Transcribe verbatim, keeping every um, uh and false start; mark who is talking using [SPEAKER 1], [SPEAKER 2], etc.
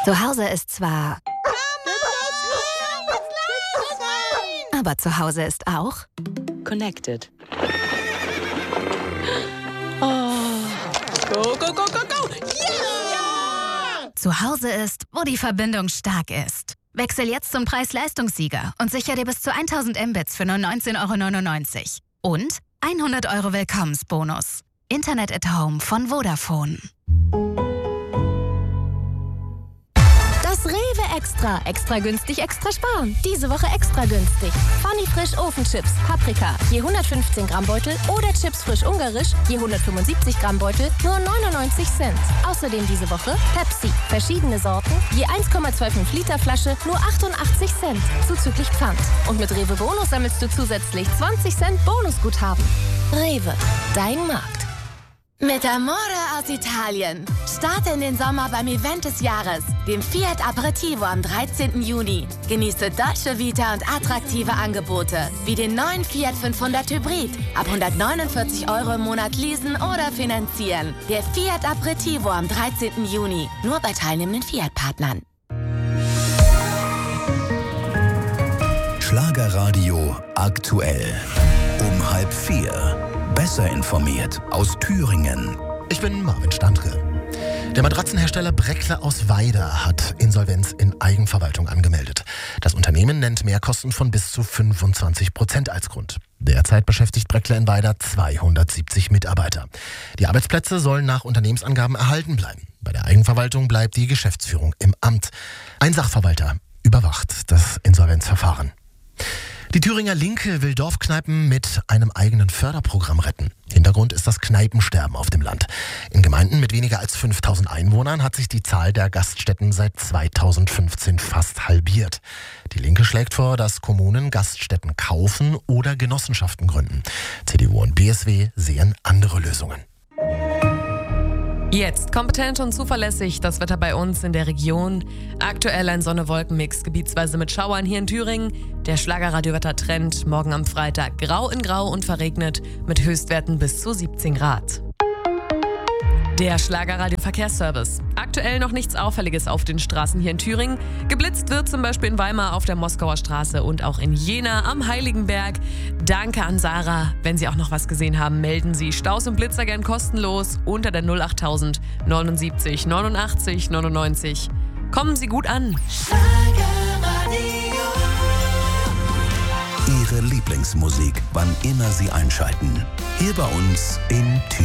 [SPEAKER 1] Zu Hause ist zwar... Aber zu Hause ist auch...
[SPEAKER 2] Connected. Oh. Go, go, go, go, go! Yeah!
[SPEAKER 1] Zu Hause ist, wo die Verbindung stark ist. Wechsel jetzt zum Preis-Leistungssieger und sicher dir bis zu tausend Mbits für nur neunzehn Euro neunundneunzig. Und hundert Euro Willkommensbonus. Internet at Home von Vodafone.
[SPEAKER 3] Das Rewe Extra. Extra günstig, extra sparen. Diese Woche extra günstig. Funny Frisch Ofenchips, Paprika, je hundertfünfzehn Gramm Beutel oder Chips frisch ungarisch, je hundertfünfundsiebzig Gramm Beutel, nur neunundneunzig Cent. Außerdem diese Woche Pepsi, verschiedene Sorten, je eins Komma fünfundzwanzig Liter Flasche, nur achtundachtzig Cent, zuzüglich Pfand. Und mit Rewe Bonus sammelst du zusätzlich zwanzig Cent Bonusguthaben. Rewe, dein Markt.
[SPEAKER 4] Mit Amore aus Italien. Starte in den Sommer beim Event des Jahres, dem Fiat Aperitivo am dreizehnten Juni. Genieße Dolce Vita und attraktive Angebote, wie den neuen Fiat fünfhundert Hybrid. Ab hundertneunundvierzig Euro im Monat leasen oder finanzieren. Der Fiat Aperitivo am dreizehnten Juni. Nur bei teilnehmenden Fiat-Partnern.
[SPEAKER 5] Schlagerradio aktuell. Um halb vier. Besser informiert aus Thüringen.
[SPEAKER 6] Ich bin Marvin Standke. Der Matratzenhersteller Breckler aus Weida hat Insolvenz in Eigenverwaltung angemeldet. Das Unternehmen nennt Mehrkosten von bis zu fünfundzwanzig Prozent als Grund. Derzeit beschäftigt Breckler in Weida zweihundertsiebzig Mitarbeiter. Die Arbeitsplätze sollen nach Unternehmensangaben erhalten bleiben. Bei der Eigenverwaltung bleibt die Geschäftsführung im Amt. Ein Sachverwalter überwacht das Insolvenzverfahren. Die Thüringer Linke will Dorfkneipen mit einem eigenen Förderprogramm retten. Hintergrund ist das Kneipensterben auf dem Land. In Gemeinden mit weniger als fünftausend Einwohnern hat sich die Zahl der Gaststätten seit zweitausendfünfzehn fast halbiert. Die Linke schlägt vor, dass Kommunen Gaststätten kaufen oder Genossenschaften gründen. C D U und B S W sehen andere Lösungen.
[SPEAKER 7] Jetzt kompetent und zuverlässig das Wetter bei uns in der Region. Aktuell ein Sonne-Wolken-Mix, gebietsweise mit Schauern hier in Thüringen. Der Schlagerradio-Wetter-Trend morgen am Freitag grau in grau und verregnet mit Höchstwerten bis zu siebzehn Grad. Der Schlagerradio-Verkehrsservice. Aktuell noch nichts Auffälliges auf den Straßen hier in Thüringen. Geblitzt wird zum Beispiel in Weimar auf der Moskauer Straße und auch in Jena am Heiligenberg. Danke an Sarah. Wenn Sie auch noch was gesehen haben, melden Sie Staus und Blitzer gern kostenlos unter der null achttausend neunundsiebzig neunundachtzig neunundneunzig. Kommen Sie gut an.
[SPEAKER 5] Ihre Lieblingsmusik, wann immer Sie einschalten. Hier bei uns in Thüringen.